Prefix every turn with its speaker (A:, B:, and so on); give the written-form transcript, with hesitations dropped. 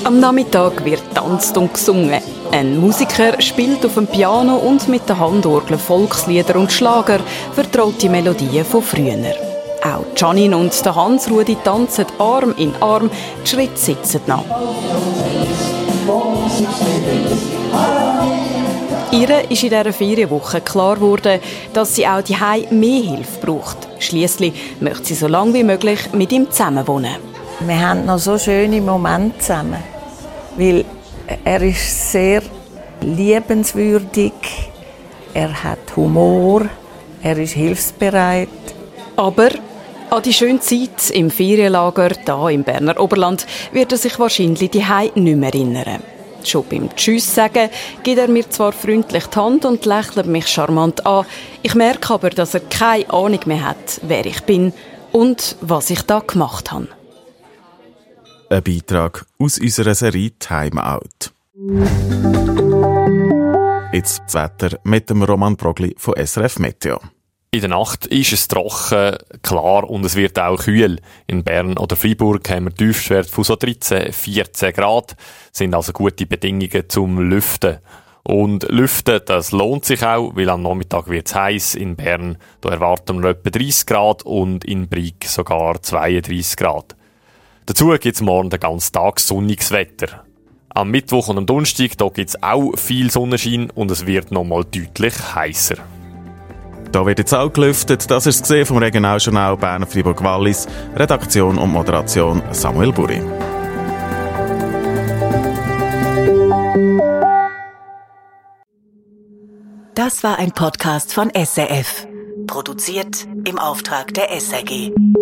A: Am Nachmittag wird tanzt und gesungen. Ein Musiker spielt auf dem Piano und mit der Handorgel Volkslieder und Schlager, vertraute Melodien von früher. Auch Janine und der Hans-Rudi tanzen Arm in Arm, die Schritte sitzen nach. Ihr ist in dieser Ferienwoche klar geworden, dass sie auch daheim mehr Hilfe braucht. Schliesslich möchte sie so lange wie möglich mit ihm zusammenwohnen.
B: Wir haben noch so schöne Momente zusammen, weil er ist sehr liebenswürdig, er hat Humor, er ist hilfsbereit.
A: Aber an die schöne Zeit im Ferienlager hier im Berner Oberland wird er sich wahrscheinlich daheim nicht mehr erinnern. Schon beim Tschüss sagen gibt er mir zwar freundlich die Hand und lächelt mich charmant an. Ich merke aber, dass er keine Ahnung mehr hat, wer ich bin und was ich da gemacht habe.
C: Ein Beitrag aus unserer Serie Timeout. Jetzt das Wetter mit dem Roman Brogli von SRF Meteo.
D: In der Nacht ist es trocken, klar und es wird auch kühl. In Bern oder Freiburg haben wir Tiefstwerte von so 13-14 Grad. Sind also gute Bedingungen zum Lüften. Und Lüften, das lohnt sich auch, weil am Nachmittag wird es heiß. In Bern da erwarten wir etwa 30 Grad und in Brig sogar 32 Grad. Dazu gibt es morgen den ganzen Tag sonniges Wetter. Am Mittwoch und am Donnerstag gibt es auch viel Sonnenschein und es wird nochmal deutlich heißer.
C: Da wird jetzt auch gelüftet. Das ist es gesehen vom Regionaljournal Bern-Freiburg-Wallis. Redaktion und Moderation Samuel Buri.
E: Das war ein Podcast von SRF. Produziert im Auftrag der SRG.